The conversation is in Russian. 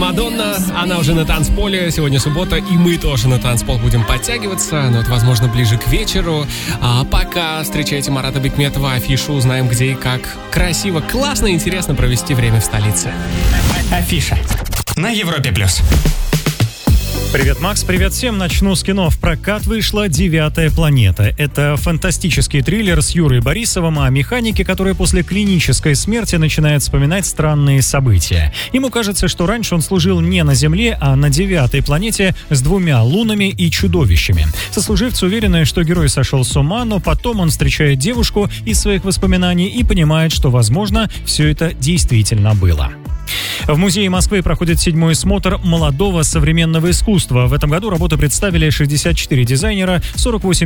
Мадонна, она уже на танцполе. Сегодня суббота, и мы тоже на танцпол будем подтягиваться. Но это, возможно, ближе к вечеру. А пока встречайте Марата Бекметова, афишу, узнаем, где и как красиво, классно и интересно провести время в столице. Афиша на Европе+. Привет, Макс, привет всем. Начну с кино. В прокат вышла «Девятая планета». Это фантастический триллер с Юрой Борисовым о механике, который после клинической смерти начинает вспоминать странные события. Ему кажется, что раньше он служил не на Земле, а на девятой планете с 2 лунами и чудовищами. Сослуживцы уверены, что герой сошел с ума, но потом он встречает девушку из своих воспоминаний и понимает, что, возможно, все это действительно было. В Музее Москвы проходит 7-й смотр молодого современного искусства. В этом году работы представили 64 дизайнера, 48